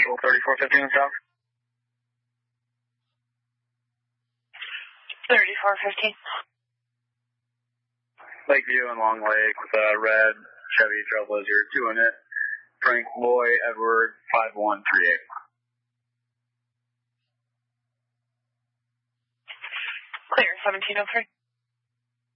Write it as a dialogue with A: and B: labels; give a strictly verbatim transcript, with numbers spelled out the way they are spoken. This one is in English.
A: thirty-four fifteen south.
B: thirty-four fifteen.
A: Lakeview and Long Lake with a red Chevy Trailblazer two in it. Frank Loy Edward five one three eight.
B: Clear, seventeen oh three.